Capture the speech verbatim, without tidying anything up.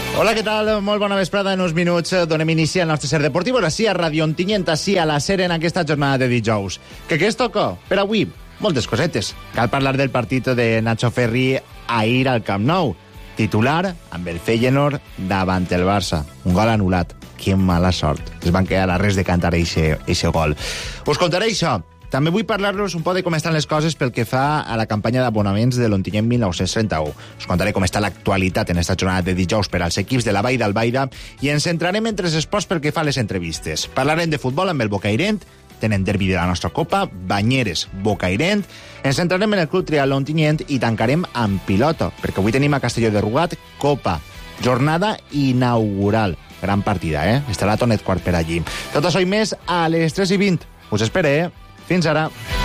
Hola, què tal? Molt bona vesprada. En uns minuts donem inici al nostre ser deportiu. Ara sí, a Radio Ontinyent, sí, a la SER en aquesta jornada de dijous. Que què es toca? Per avui, moltes cosetes. Cal parlar del partit de Nacho Ferri ahir al Camp Nou. Titular amb el Feyenoord davant el Barça. Un gol anul·lat. Quina mala sort. Es van quedar a res de cantar eixe gol. Us contaré això. També vull parlar-los un poc de com estan les coses pel que fa a la campanya d'abonaments de l'Ontinyent mil nou-cents trenta-u. Us contaré com està l'actualitat en esta jornada de dijous per als equips de la Vall d'Albaida i ens centrarem entre els esports pel que fa a les entrevistes. Parlarem de futbol amb el Bocairent, tenen derbi de la nostra Copa, Banyeres, Bocairent, ens centrarem en el Club Triatló Ontinyent i tancarem amb pilota, perquè avui tenim a Castelló de Rugat Copa, jornada inaugural. Gran partida, eh? Estarà Tonet Quart per allí. Tot això i més a les tres i vint. Us espere, eh? Fins ara.